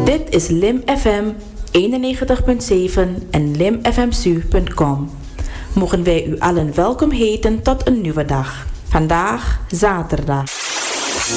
Dit is Lim FM 91.7 en limfmsu.com. Mogen wij u allen welkom heten tot een nieuwe dag. Vandaag zaterdag